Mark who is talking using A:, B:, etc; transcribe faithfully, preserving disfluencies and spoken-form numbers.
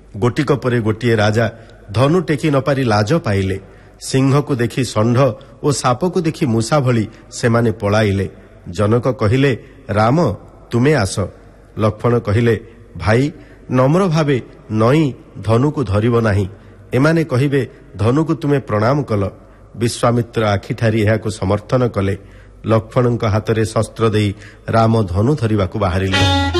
A: ଗୋଟିକ ପରେ ଗୋଟିଏ ରାଜା ଧନୁ ଟେକି ନପାରି ଲାଜ ପାଇଲେ। ସିଂହକୁ ଦେଖି ଷଣ୍ଢ ଓ ସାପକୁ ଦେଖି ମୂଷା ଭଳି ସେମାନେ ପଳାଇଲେ। ଜନକ କହିଲେ, ରାମ ତୁମେ ଆସ। ଲକ୍ଷ୍ମଣ କହିଲେ, ଭାଇ ନମ୍ର ଭାବେ ନଈ ଧନୁକୁ ଧରିବ ନାହିଁ। ଏମାନେ କହିବେ, ଧନୁକୁ ତୁମେ ପ୍ରଣାମ କଲ। ବିଶ୍ୱାମିତ୍ର ଆଖିଠାରି ଏହାକୁ ସମର୍ଥନ କଲେ। ଲକ୍ଷ୍ମଣଙ୍କ ହାତରେ ଶସ୍ତ୍ର ଦେଇ ରାମ ଧନୁ ଧରିବାକୁ ବାହାରିଲେ।